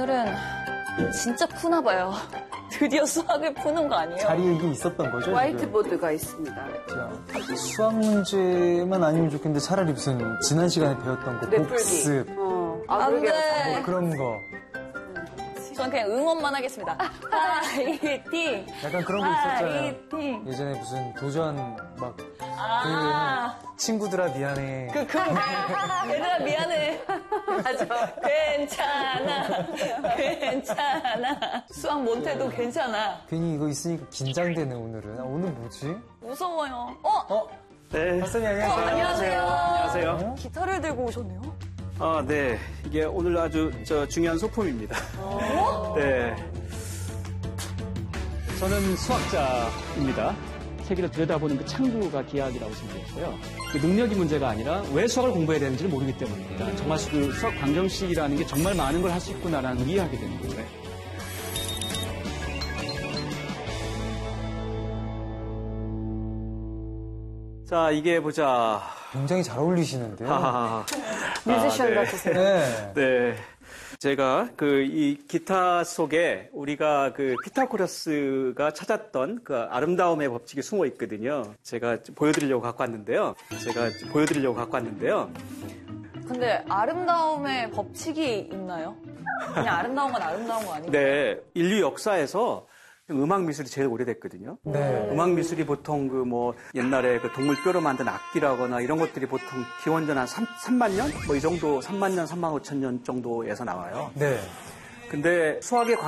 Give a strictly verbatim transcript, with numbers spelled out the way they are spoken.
오늘은 진짜 푸나 봐요. 드디어 수학을 푸는 거 아니에요? 자리에 있었던 거죠? 화이트보드가 있습니다. 자, 수학 문제만 아니면 좋겠는데 차라리 무슨 지난 시간에 배웠던 거 복습. 어. 아, 안 돼. 뭐 그런 거. 전 그냥 응원만 하겠습니다. 파이팅! 약간 그런 거 있었잖아요. 파이팅! 예전에 무슨 도전 막 아, 그 친구들아 미안해. 그, 그, 얘들아 미안해. 맞아. 괜찮아. 괜찮아. 수학 못해도 괜찮아. 괜히 이거 있으니까 긴장되네 오늘은. 아, 오늘 뭐지? 무서워요. 어? 어? 네. 박사님 안녕하세요. 어, 안녕하세요. 안녕하세요. 기타를 들고 오셨네요. 아, 네. 이게 오늘 아주 저 중요한 소품입니다. 네. 저는 수학자입니다. 세계를 들여다보는 그 창구가 기하학이라고 생각했어요. 그 능력이 문제가 아니라 왜 수학을 공부해야 되는지를 모르기 때문입니다. 정말 그 수학 방정식이라는 게 정말 많은 걸 할 수 있구나라는 걸 이해하게 되는 거죠. 자, 이게 보자. 굉장히 잘 어울리시는데요. 하하하. 뮤지션 아, 네. 같으세요. 네. 네. 제가 그 이 기타 속에 우리가 그 피타고라스가 찾았던 그 아름다움의 법칙이 숨어 있거든요. 제가 보여드리려고 갖고 왔는데요. 제가 보여드리려고 갖고 왔는데요. 근데 아름다움의 법칙이 있나요? 그냥 아름다운 건 아름다운 거 아니에요? 네. 인류 역사에서 음악 미술이 제일 오래됐거든요. 네. 음악 미술이 보통 그 뭐 옛날에 그 동물 뼈로 만든 악기라거나 이런 것들이 보통 기원전 한 삼만 년? 뭐 이 정도 삼만 년, 삼만 오천 년 정도에서 나와요. 네. 근데 수학의